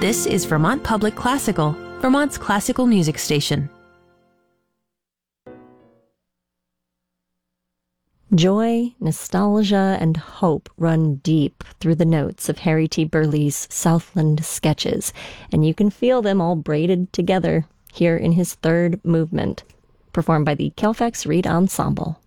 This is Vermont Public Classical, Vermont's classical music station. Joy, nostalgia, and hope run deep through the notes of Harry T. Burleigh's Southland Sketches, and you can feel them all braided together here in his third movement, performed by the Colfax Reed Ensemble.